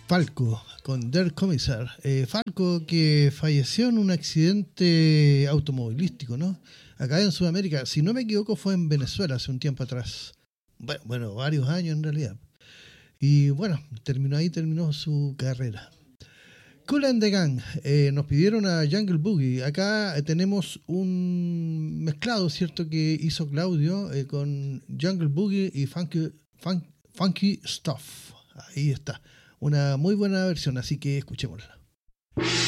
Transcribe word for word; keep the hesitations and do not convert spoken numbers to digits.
Falco, con Der Kommissar. Eh, Falco que falleció en un accidente automovilístico, ¿no? Acá en Sudamérica, si no me equivoco, fue en Venezuela hace un tiempo atrás. Bueno, bueno varios años en realidad. Y bueno, terminó ahí, terminó su carrera. Kool and the Gang, eh, nos pidieron a Jungle Boogie. Acá eh, tenemos un mezclado, ¿cierto? Que hizo Claudio eh, con Jungle Boogie y Funky, fun, funky Stuff. Ahí está. Una muy buena versión, así que escuchémosla.